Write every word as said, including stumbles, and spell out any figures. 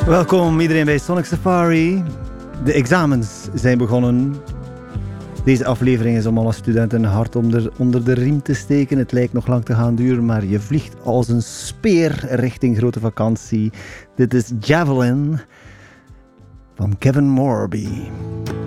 Welkom iedereen bij Sonic Safari. De examens zijn begonnen. Deze aflevering is om alle studenten een hart onder, onder de riem te steken. Het lijkt nog lang te gaan duren, maar je vliegt als een speer richting grote vakantie. Dit is Javelin van Kevin Morby.